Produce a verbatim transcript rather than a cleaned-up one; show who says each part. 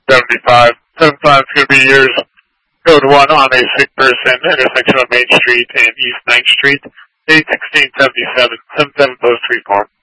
Speaker 1: seventy-five. seventy-five is going to be yours. Code one on a sick person, intersection of Main Street and East ninth Street. eight sixteen seventy-seven. seventy-seven post three four.